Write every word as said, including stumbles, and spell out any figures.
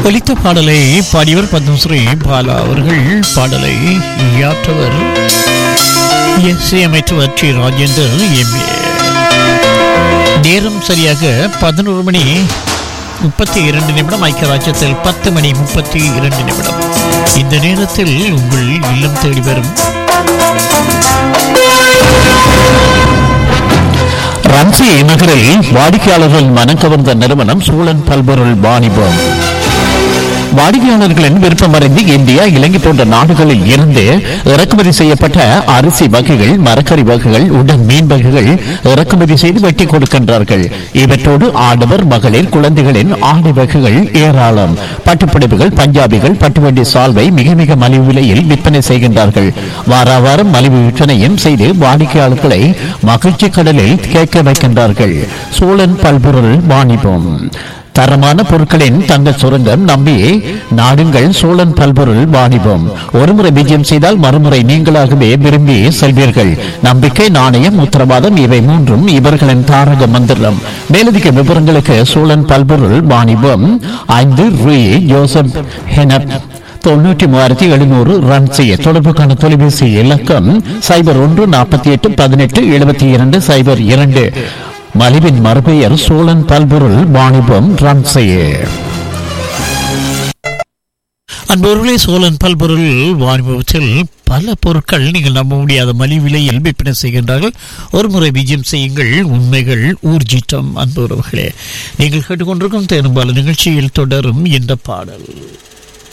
ஒலித்த பாடலை பாடியவர் பத்மஸ்ரீ பாலா அவர்கள். பாடலை இயற்றவர் இசையமைத்தவர் டி ராஜேந்தர் எம் ஏ. நேரம் சரியாக பதினோரு மணி முப்பத்தி இரண்டு நிமிடம். ஐக்கிய ராஜ்யத்தில் பத்து மணி முப்பத்தி இரண்டு நிமிடம். இந்த நேரத்தில் உங்கள் இல்லம் தேடி வரும் ரன்சி நகரில் வாடிக்கையாளர்கள் மனம் கவர்ந்த நிறுவனம் சூழன் பல்பொருள் வாணிபம். வாடிக்கையாளர்களின் விருப்பமறிந்து இந்தியா, இலங்கை போன்ற நாடுகளில் இருந்து இறக்குமதி செய்யப்பட்ட அரிசி வகைகள், மரக்கறி வகைகள், உடன் மீன் வகைகள் இறக்குமதி செய்து வெட்டி கொடுக்கின்றார்கள். இவற்றோடு ஆடவர், மகளிர், குழந்தைகளின் ஆடை வகைகள் ஏராளம். பட்டுப்புடவைகள், பஞ்சாபிகள், பட்டுவண்டி சால்வை மிக மிக மலிவு விலையில் விற்பனை செய்கின்றார்கள். வார வாரம் மலிவு விற்பனையும் செய்து வாடிக்கையாளர்களை மகிழ்ச்சி கடலில் கேட்க வைக்கின்றார்கள். சூழன் பல்பொருள் வாணிபம். தரமான பொருட்களின் தங்க சுரங்கம் நம்பி நாடுங்கள் சோழன் பல்பொருள் வாணிபம். ஒருமுறை விஜயம் செய்தால் மறுமுறை நீங்களாகவே விரும்பி செல்வீர்கள். நம்பிக்கை, நாணயம், உத்தரவாதம் இவை மூன்றும் இவர்களின் தாரக மந்திரம். மேலதிக விவரங்களுக்கு சோழன் பல்பொருள் வாணிபம் ஐந்து ரூ ஜோசப் ஹெனப் தொண்ணூற்றி மூவாயிரத்தி எழுநூறு ரன் செய்ய தொடர்புக்கான தொலைபேசி இலக்கம் சைபர் ஒன்று நாற்பத்தி எட்டு பதினெட்டு எழுபத்தி இரண்டு சைபர் இரண்டு. மலிவின் மறுபெயர் சோழன் பல்பொருள் வாணிபம் ரன்சையே. அன்பவர்களே, சோழன் பல்பொருள் வாணிபத்தில் பல பொருட்கள் நீங்கள் நம்ப முடியாத மலிவு விலையில் விற்பனை செய்கின்றார்கள். ஒரு முறை விஜயம் செய்யுங்கள், உண்மைகள் ஊர்ஜித்தம். அன்பவர்களே, நீங்கள் கேட்டுக்கொண்டிருக்கும் தேர்பால நிகழ்ச்சியில் தொடரும் இந்த பாடல்.